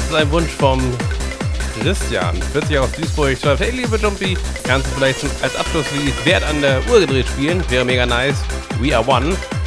ist ein Wunsch vom Christian, 40 aus Duisburg. Schreibt, hey liebe Jumpy, kannst du vielleicht als Abschlusslied Wert an der Uhr gedreht spielen? Wäre mega nice. We are one.